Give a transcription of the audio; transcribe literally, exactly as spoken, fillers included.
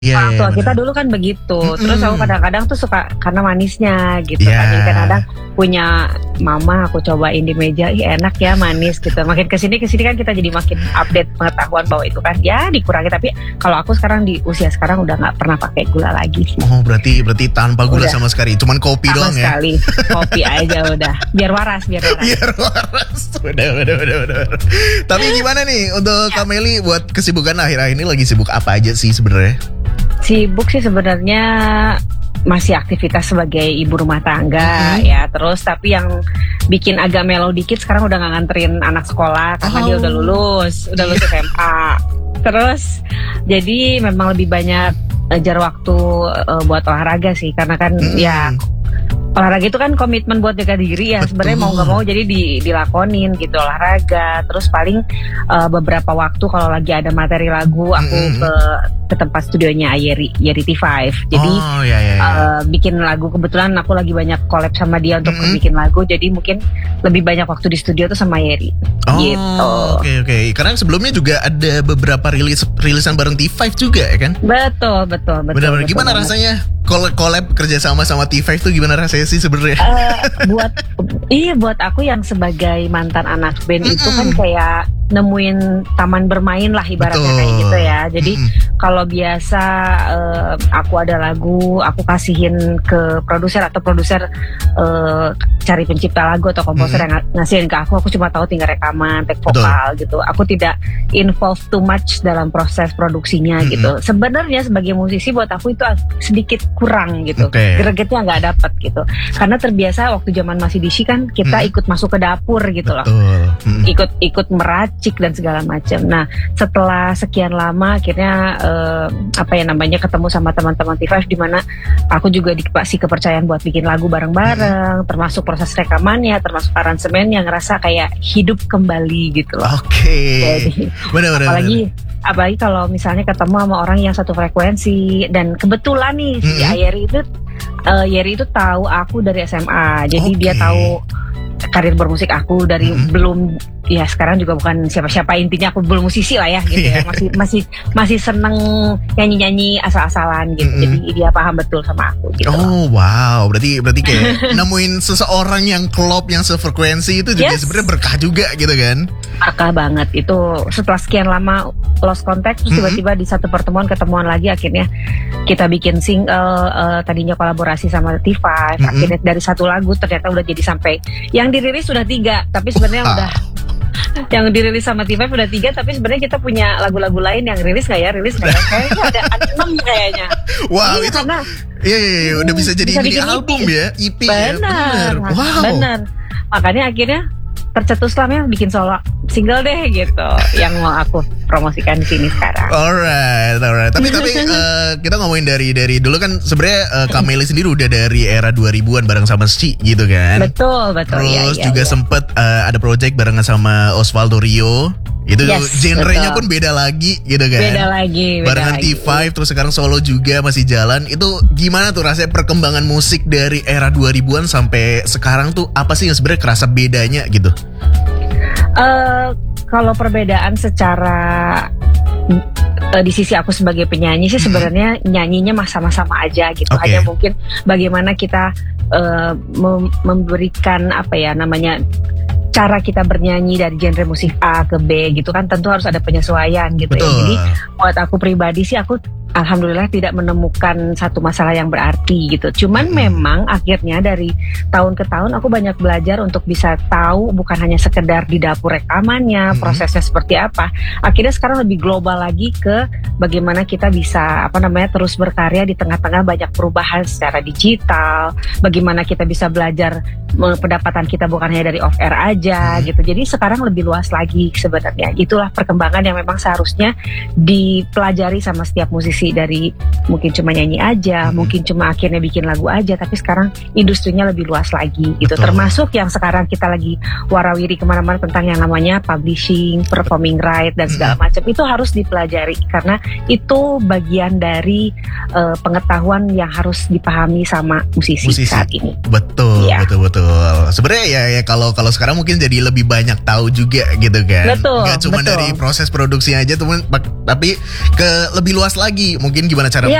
Iya, Orang iya, tua benar. kita dulu kan begitu. Mm-mm. Terus aku kadang-kadang tuh suka karena manisnya gitu Iya. kan. Jadi kadang punya mama aku cobain di meja, ih enak ya manis gitu. Makin kesini kesini kan kita jadi makin update pengetahuan bahwa itu kan ya dikurangi. Tapi kalau aku sekarang di usia sekarang udah nggak pernah pakai gula lagi sih. Oh berarti berarti tanpa gula Udah. sama sekali, cuman kopi Sama doang ya. sekali kopi aja udah. Biar waras, biar waras. Biar waras. Udah, udah, udah, udah. Tapi gimana nih untuk Kak Meli buat kesibukan akhir-akhir ini, lagi sibuk apa aja sih sebenarnya? Sibuk sih sebenarnya masih aktivitas sebagai ibu rumah tangga Mm-hmm. ya. Terus tapi yang bikin agak mellow dikit sekarang udah nggak nganterin anak sekolah karena Oh. dia udah lulus, udah lulus S M A. Terus jadi memang lebih banyak ngejar waktu uh, buat olahraga sih karena kan Mm-mm. ya olahraga itu kan komitmen buat jaga diri ya. Betul. Sebenarnya mau nggak mau jadi di, dilakonin gitu olahraga. Terus paling uh, beberapa waktu kalau lagi ada materi lagu aku Mm-mm. ke ke tempat studionya Yeri Yeri T lima. Jadi oh ya ya, ya. uh, bikin lagu, kebetulan aku lagi banyak collab sama dia untuk Mm-mm. bikin lagu. Jadi mungkin lebih banyak waktu di studio tuh sama Yeri. Oh, gitu. oke oke. Karena sebelumnya juga ada beberapa rilis rilisan bareng T lima juga ya kan? Betul, betul, betul. Benar-benar betul gimana banget. rasanya collab collab kerja sama sama T lima tuh gimana rasanya sih sebenarnya? Eh, buat iya buat aku yang sebagai mantan anak band itu kan Mm-mm. kayak nemuin taman bermain lah ibaratnya Betul. kayak gitu ya. Jadi Mm-mm. kalau biasa eh, aku ada lagu, aku kasihin ke produser atau produser eh, cari pencipta lagu atau komposer Mm-mm. yang ng- ngasihin ke aku, aku cuma tahu tinggal rekaman, take Betul. vokal gitu. Aku tidak involve too much dalam proses produksinya Mm-mm. gitu. Sebenarnya sebagai musisi buat aku itu ag- sedikit kurang gitu. Oke. Gregetnya nggak dapet gitu. Karena terbiasa waktu zaman masih di Shi kan kita Mm. ikut masuk ke dapur gitu loh. Betul. Mm. Ikut ikut meracik dan segala macam. Nah, setelah sekian lama akhirnya eh, apa ya namanya ketemu sama teman-teman T lima di mana aku juga dikasih kepercayaan buat bikin lagu bareng-bareng, termasuk proses rekamannya, termasuk aransemennya, ngerasa kayak hidup kembali gitu loh. Oke. Jadi Benar-benar. apalagi apalagi kalau misalnya ketemu sama orang yang satu frekuensi, dan kebetulan nih si Mm-mm. Yeri itu eh, Yeri itu tahu aku dari S M A, jadi Oke. dia tahu karir bermusik aku dari Mm-mm. belum, ya sekarang juga bukan siapa-siapa, intinya aku belum musisi lah ya gitu ya, masih masih masih seneng nyanyi-nyanyi asal-asalan gitu. Mm-mm. Jadi dia paham betul sama aku gitu. Oh wow, berarti berarti kayak nemuin seseorang yang klop, yang sefrekuensi itu juga Yes. sebenarnya berkah juga gitu kan? Berkah banget itu. Setelah sekian lama lost contact, terus Mm-mm. tiba-tiba di satu pertemuan ketemuan lagi, akhirnya kita bikin single, eh, tadinya kolaborasi sama T lima. Mm-mm. Akhirnya dari satu lagu ternyata udah jadi sampai yang dirilis sudah tiga, tapi sebenarnya Wah. udah yang dirilis sama T lima udah tiga, tapi sebenarnya kita punya lagu-lagu lain yang rilis nggak ya, rilis nggak ya, kayaknya ada enam kayaknya. Wow, Iya, itu karena iya iya iya, udah bisa jadi Bisa mini bikin album E P. ya, E P ya. benar, Wow. benar. Makanya akhirnya tercetuslah ya bikin solo single deh gitu, yang mau aku promosikan di sini sekarang. Alright, alright. Tapi tapi eh, kita ngomongin dari dari dulu kan sebenarnya eh, Kak Meli sendiri udah dari era dua ribuan bareng sama Shi gitu kan. Betul, betul. Terus ya, ya, juga ya. sempet eh, ada project barengan sama Osvaldo Rio. Itu Yes, genrenya betul. pun beda lagi gitu kan. Beda lagi, beda Barengan lagi. T lima, terus sekarang solo juga masih jalan. Itu gimana tuh rasanya perkembangan musik dari era dua ribuan sampai sekarang tuh, apa sih yang sebenarnya kerasa bedanya gitu? Eh, kalau perbedaan secara eh, di sisi aku sebagai penyanyi sih sebenarnya nyanyinya mah sama-sama aja gitu. Oke. Hanya mungkin bagaimana kita eh, mem- memberikan apa ya namanya, cara kita bernyanyi dari genre musik A ke B gitu kan, tentu harus ada penyesuaian gitu ya. Betul. Jadi buat aku pribadi sih, aku alhamdulillah tidak menemukan satu masalah yang berarti gitu. Cuman Mm-mm. memang akhirnya dari tahun ke tahun aku banyak belajar untuk bisa tahu bukan hanya sekedar di dapur rekamannya, Mm-mm. prosesnya seperti apa. Akhirnya sekarang lebih global lagi ke bagaimana kita bisa apa namanya terus berkarya di tengah-tengah banyak perubahan secara digital. Bagaimana kita bisa belajar me- pendapatan kita bukan hanya dari off air aja Mm. gitu. Jadi sekarang lebih luas lagi sebenarnya. Itulah perkembangan yang memang seharusnya dipelajari sama setiap musisi dari mungkin cuma nyanyi aja, Hmm. mungkin cuma akhirnya bikin lagu aja, tapi sekarang industrinya lebih luas lagi gitu. Betul. Termasuk yang sekarang kita lagi warawiri kemana-mana tentang yang namanya publishing, performing right dan segala Hmm. macam, itu harus dipelajari karena itu bagian dari uh, pengetahuan yang harus dipahami sama musisi, Musisi. saat ini. Betul, Iya. betul, betul. Sebenarnya ya, ya kalau kalau sekarang mungkin jadi lebih banyak tahu juga gitu kan. Betul, Nggak cuma betul. dari proses produksinya aja, teman, tapi ke lebih luas lagi. Mungkin gimana cara Iya.